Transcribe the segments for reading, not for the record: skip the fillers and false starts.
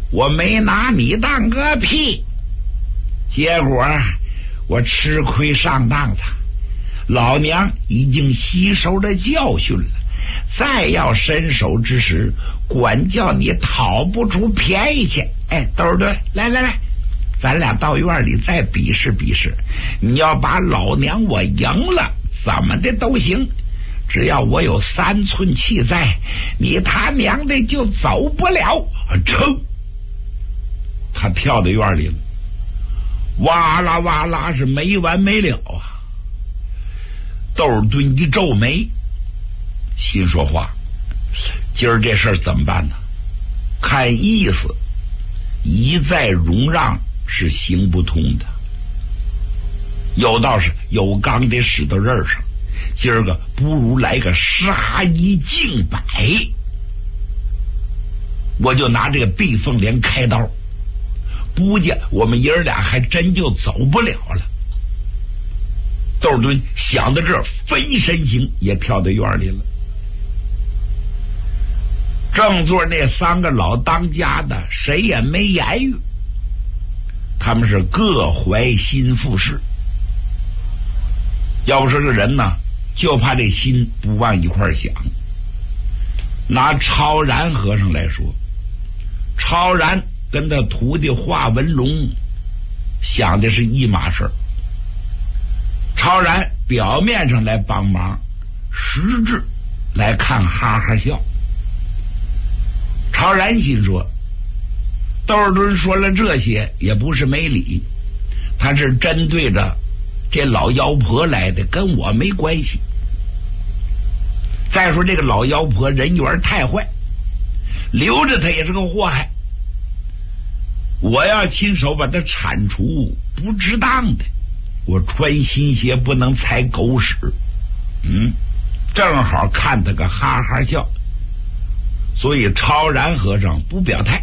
我没拿你当个屁，结果我吃亏上当了。老娘已经吸收了教训了，再要伸手之时，管教你讨不出便宜去。哎，窦儿墩，来来来，咱俩到院里再比试比试。你要把老娘我赢了，怎么的都行，只要我有3寸气在，你他娘的就走不了。冲！他跳到院里了，哇啦哇啦是没完没了啊。窦尔敦一皱眉，心说话，今儿这事儿怎么办呢？看意思一再容让是行不通的，有道是有钢得使到刃上，今儿个不如来个杀一儆百，我就拿这个毕凤莲开刀，不见我们爷儿俩还真就走不了了。窦尔敦想到这儿，飞身形也跳到院里了。正座那3个老当家的谁也没言语，他们是各怀心腹事。要不说这人呢，就怕这心不往一块想。拿超然和尚来说，超然跟他徒弟华文龙想的是一码事儿。超然表面上来帮忙，实质来看哈哈笑。超然心说，窦尔敦说了这些也不是没理，他是针对着这老妖婆来的，跟我没关系。再说这个老妖婆人缘太坏，留着他也是个祸害，我要亲手把他铲除不值当的，我穿新鞋不能踩狗屎。正好看他个哈哈笑，所以超然和尚不表态。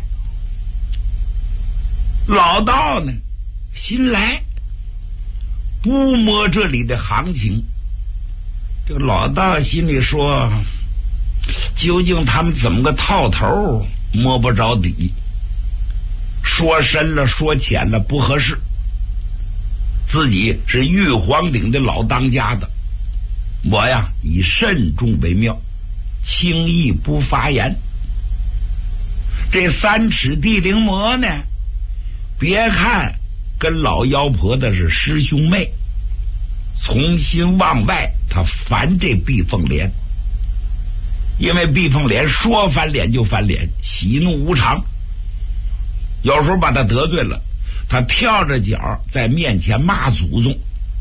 老道呢，新来，不摸这里的行情。这个老道心里说，究竟他们怎么个套头，摸不着底，说深了说浅了不合适。自己是玉皇岭的老当家的，我呀以慎重为妙，轻易不发言。这3尺地灵魔呢，别看跟老妖婆的是师兄妹，从心往外他烦这毕凤莲，因为毕凤莲说翻脸就翻脸，喜怒无常，有时候把他得罪了，他跳着脚在面前骂祖宗。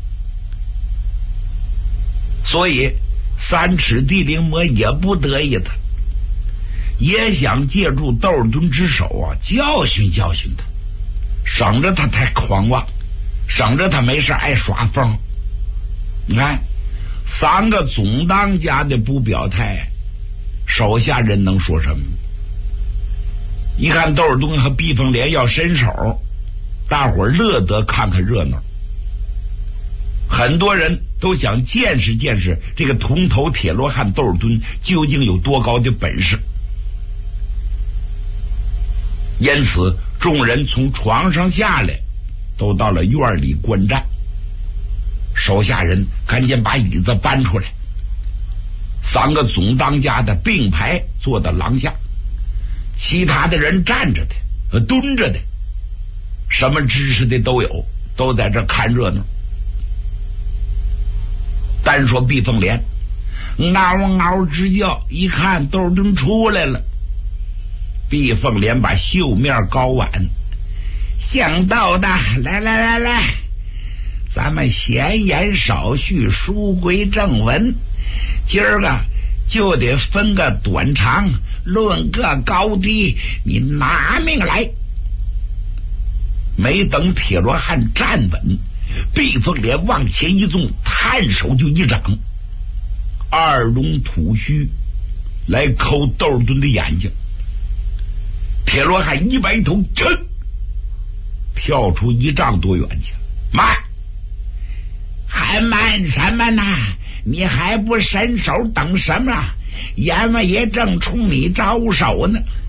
所以3尺地灵魔也不得意他，也想借助窦尔敦之手啊，教训教训他，省着他太狂妄，省着他没事爱耍疯。你看3个总当家的不表态，手下人能说什么？一看窦尔敦和毕凤莲要伸手，大伙儿乐得看看热闹，很多人都想见识见识这个铜头铁罗汉窦尔敦究竟有多高的本事。因此众人从床上下来，都到了院里观战。手下人赶紧把椅子搬出来，3个总当家的并排坐到廊下，其他的人站着的蹲着的，什么知识的都有，都在这看热闹。单说毕凤莲嗷嗷直叫，一看窦尔敦出来了，毕凤莲把绣面高挽，姓窦的，来来来来，咱们闲言少叙，书归正文，今儿个就得分个短长，论个高低，你拿命来。没等铁罗汉站稳，毕凤莲往前一纵，探手就一掌，2龙吐须来抠窦尔敦的眼睛。铁罗汉一歪头，噌，跳出1丈多远去。慢！还慢什么呢？你还不伸手等什么？阎王爷正冲你招手呢。